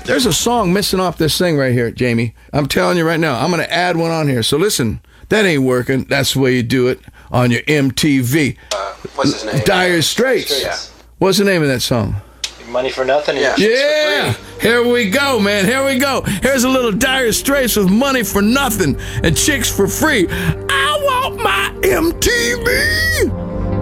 There's a song missing off this thing right here, Jamie. I'm telling you right now. I'm going to add one on here. So listen, that ain't working. That's the way you do it on your MTV. What's his name? Dire Straits. Yeah. What's the name of that song? Money for Nothing. And Yeah. Here we go, man. Here we go. Here's a little Dire Straits with Money for Nothing and Chicks for Free. I want my MTV.